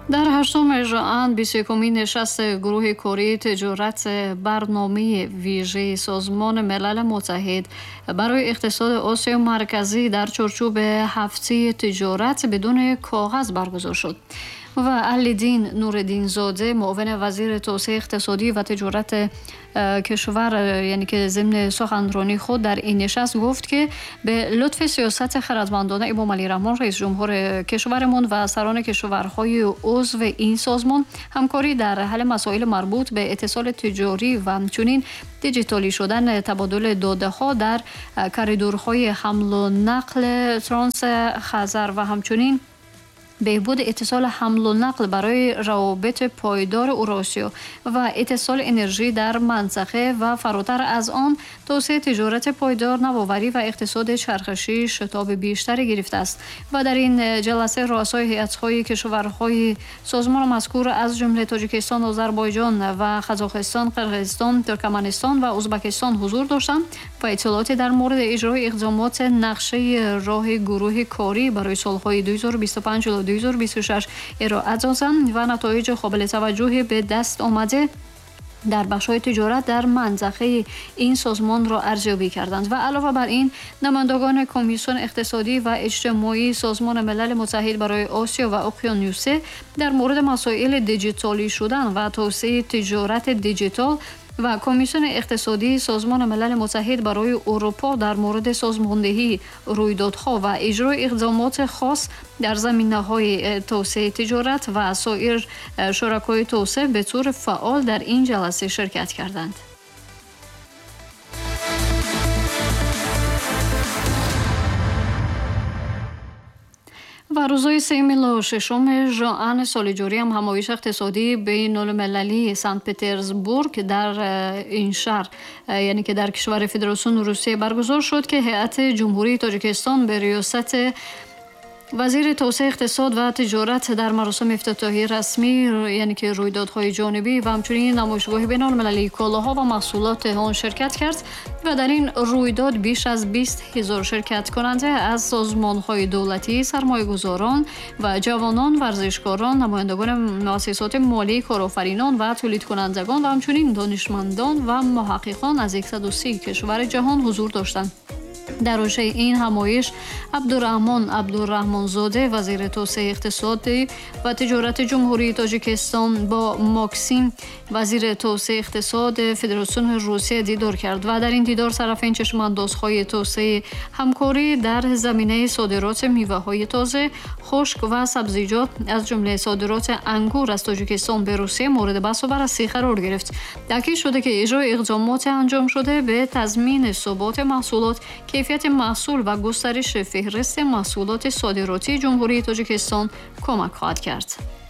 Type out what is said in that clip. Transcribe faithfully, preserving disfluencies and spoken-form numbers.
در هشتم ژوئن بیست و یکمین نشست گروه کاری تجارت برنامه ویژه سازمان ملل متحد برای اقتصاد آسیا مرکزی در چارچوب هفته تجارت بدون کاغذ برگزار شد و علیدین نوردین زاده معاون وزیر توسعه اقتصادی و تجارت کشور یعنی که ضمن سخنرانی خود در این نشست گفت که به لطف سیاست خردمندانه امام علی رحمان رئیس جمهور کشورمان و سران کشورهای عضو این سازمان همکاری در حل مسائل مربوط به اتصال تجاری و همچنین دیجیتالی شدن تبادل داده ها در کریدورهای حمل و نقل ترانس خزر و همچنین بهبود اتصال حمل و نقل برای روابط پایدار اوراسیا و اتصال انرژی در منطقه و فراتر از آن توسعه تجارت پایدار، نوآوری و اقتصاد چرخشی شتاب بیشتری گرفته است و در این جلسه رؤسای هیئت‌های کشورهای سازمان مذکور از جمله تاجیکستان، آذربایجان و قزاقستان، قرقیزستان، ترکمنستان و ازبکستان حضور داشتند و اطلاعاتی در مورد اجرای اقدامات نقشه راه گروه کاری برای سالهای دو هزار و بیست و پنج تا دو هزار و بیست و شش ارائه دادند و نتایج قابل توجهی به دست آمده در بخش‌های تجارت در منطقه این سازمان را ارزیابی کردند و علاوه بر این نمایندگان کمیسیون اقتصادی و اجتماعی سازمان ملل متحد برای آسیا و اقیانوسیه در مورد مسائل دیجیتالی شدن و توسعه تجارت دیجیتال و کمیسیون اقتصادی سازمان ملل متحد برای اروپا در مورد سازماندهی رویدادها و اجرای اقدامات خاص در زمینه‌های توسعه تجارت و سایر شرکای توسعه به طور فعال در این جلسه شرکت کردند. و روزهای سوم و ششم ژوئن سال جاری هم همایش اقتصادی بین المللی سنت پترزبورگ در این شهر یعنی که در کشور فدراسیون روسیه برگزار شد که هیئت جمهوری تاجیکستان به ریاست وزیر توسعه اقتصاد و تجارت در مراسم افتتاحیه رسمی یعنی که رویدادهای جانبی و همچنین نمایشگاه بین‌المللی کالاها و محصولات آن شرکت کرد و در این رویداد بیش از بیست هزار شرکت کننده از سازمان‌های دولتی، سرمایه‌گذاران و جوانان، ورزشکاران، نمایندگان مؤسسات مالی، کارآفرینان و تولید کنندگان و همچنین دانشمندان و محققان از صد و سی کشور جهان حضور داشتند. در حوزه این همایش عبدالرحمن عبدالرحمن زاده وزیر توسعه اقتصادی و تجارت جمهوری تاجیکستان با ماکسیم وزیر توسعه اقتصاد فدراسیون روسیه دیدار کرد و در این دیدار طرفین چشم‌اندازهای توسعه همکاری در زمینه صادرات میوه‌های تازه، خشک و سبزیجات از جمله صادرات انگور از تاجیکستان به روسیه مورد بحث و بررسی قرار گرفت. تاکید شده که اجرای اقدامات انجام شده به تضمین ثبات محصولات، کیفیت محصول و گسترش فهرست محصولات صادراتی جمهوری تاجیکستان کمک خواهد کرد.